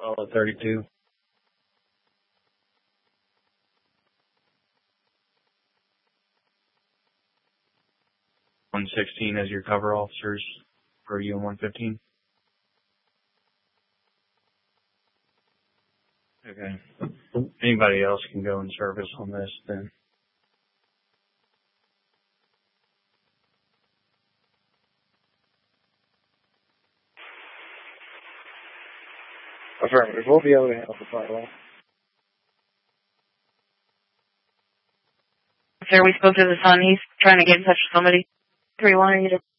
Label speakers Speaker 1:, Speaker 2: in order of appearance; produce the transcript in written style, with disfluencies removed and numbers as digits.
Speaker 1: Bravo 32. 116 as your cover officers for UN 115. Okay. Anybody else can go in service on this then.
Speaker 2: Affirmative. We'll be able to handle the firewall.
Speaker 3: Sir, we spoke to the son. He's trying to get in touch with somebody. 3-1, are you